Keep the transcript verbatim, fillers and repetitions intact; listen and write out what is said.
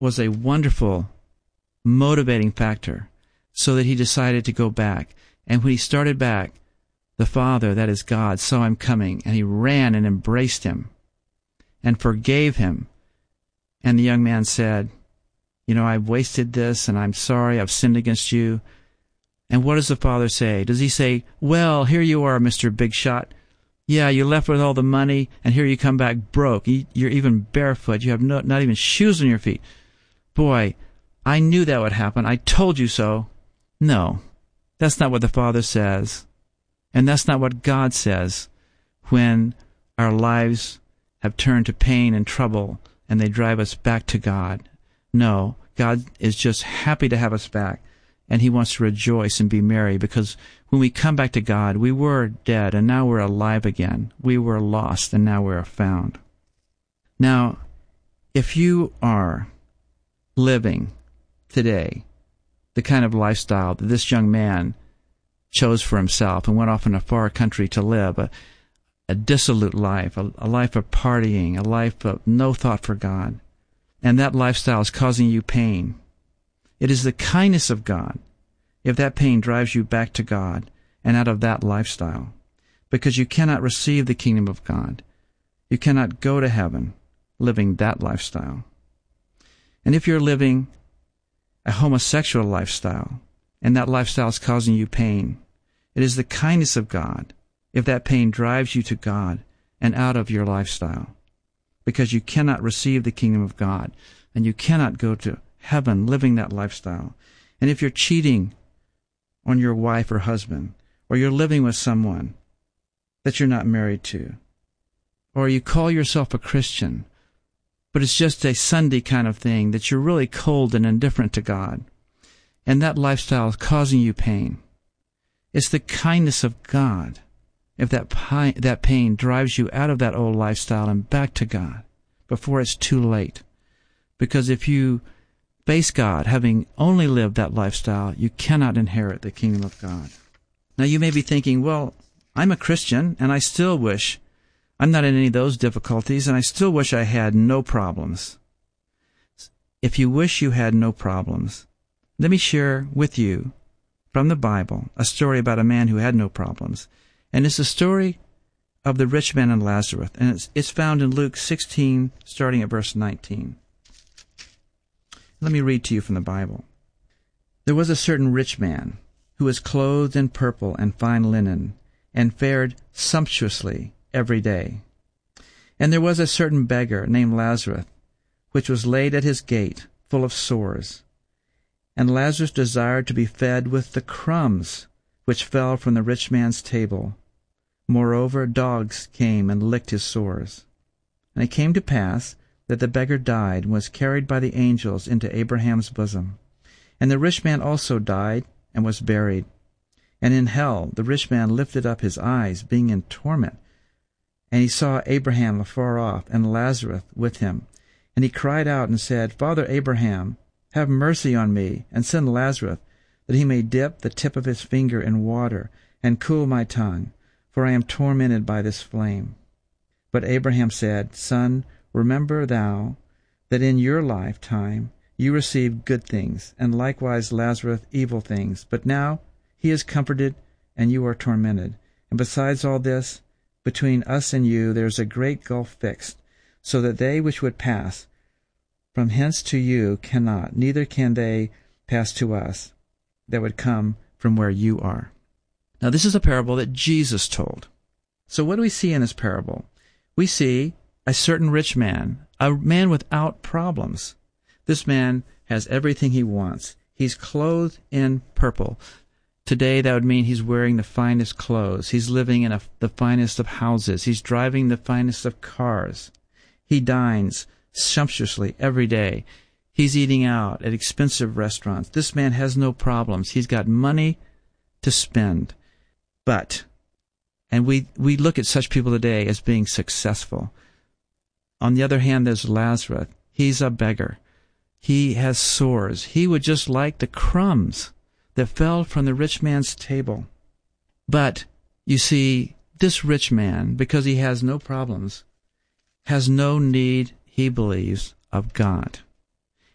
was a wonderful motivating factor so that he decided to go back. And when he started back, the Father, that is God, saw him coming, and he ran and embraced him and forgave him. And the young man said, you know, I've wasted this, and I'm sorry, I've sinned against you. And what does the Father say? Does he say, well, here you are, Mister Big Shot. Yeah, you left with all the money, and here you come back broke. You're even barefoot. You have no, not even shoes on your feet. Boy, I knew that would happen. I told you so. No, that's not what the Father says. And that's not what God says when our lives have turned to pain and trouble and they drive us back to God. No, God is just happy to have us back, and he wants to rejoice and be merry, because when we come back to God, we were dead and now we're alive again. We were lost and now we're found. Now, if you are living today the kind of lifestyle that this young man chose for himself and went off in a far country to live, a, a dissolute life, a, a life of partying, a life of no thought for God, and that lifestyle is causing you pain, it is the kindness of God if that pain drives you back to God and out of that lifestyle, because you cannot receive the kingdom of God. You cannot go to heaven living that lifestyle. And if you're living a homosexual lifestyle, and that lifestyle is causing you pain, it is the kindness of God if that pain drives you to God and out of your lifestyle, because you cannot receive the kingdom of God, and you cannot go to heaven living that lifestyle. And if you're cheating on your wife or husband, or you're living with someone that you're not married to, or you call yourself a Christian, but it's just a Sunday kind of thing, that you're really cold and indifferent to God, and that lifestyle is causing you pain, it's the kindness of God if that pi- that pain drives you out of that old lifestyle and back to God before it's too late. Because if you face God having only lived that lifestyle, you cannot inherit the kingdom of God. Now you may be thinking, well, I'm a Christian, and I still wish I'm not in any of those difficulties, and I still wish I had no problems. If you wish you had no problems, let me share with you from the Bible a story about a man who had no problems. And it's the story of the rich man and Lazarus. And it's, it's found in Luke sixteen, starting at verse nineteen. Let me read to you from the Bible. There was a certain rich man who was clothed in purple and fine linen, and fared sumptuously every day. And there was a certain beggar named Lazarus, which was laid at his gate, full of sores. And Lazarus desired to be fed with the crumbs which fell from the rich man's table. Moreover, dogs came and licked his sores. And it came to pass that the beggar died and was carried by the angels into Abraham's bosom. And the rich man also died and was buried. And in hell the rich man lifted up his eyes, being in torment. And he saw Abraham afar off, and Lazarus with him. And he cried out and said, Father Abraham, have mercy on me, and send Lazarus, that he may dip the tip of his finger in water, and cool my tongue, for I am tormented by this flame. But Abraham said, Son, remember thou that in your lifetime you received good things, and likewise Lazarus evil things. But now he is comforted, and you are tormented. And besides all this, between us and you there is a great gulf fixed, so that they which would pass from hence to you cannot, neither can they pass to us that would come from where you are. Now this is a parable that Jesus told. So what do we see in this parable? We see a certain rich man, a man without problems. This man has everything he wants. He's clothed in purple. Today that would mean he's wearing the finest clothes. He's living in a, the finest of houses. He's driving the finest of cars. He dines sumptuously every day. He's eating out at expensive restaurants. This man has no problems. He's got money to spend. But, and we, we look at such people today as being successful. On the other hand, there's Lazarus. He's a beggar. He has sores. He would just like the crumbs that fell from the rich man's table. But, you see, this rich man, because he has no problems, has no need, he believes, of God.